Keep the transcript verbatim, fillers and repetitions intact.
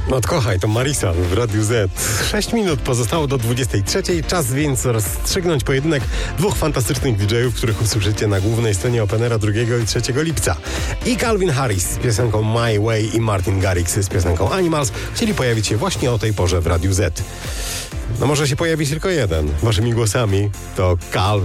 Odkochaj, to Marisa w Radiu Z. sześć minut pozostało do dwudziestej trzeciej. Czas więc rozstrzygnąć pojedynek dwóch fantastycznych didżejów, których usłyszycie na głównej scenie Openera drugiego i trzeciego lipca. I Calvin Harris z piosenką My Way i Martin Garrix z piosenką Animals chcieli pojawić się właśnie o tej porze w Radiu Z. No może się pojawić tylko jeden. Waszymi głosami to Calvin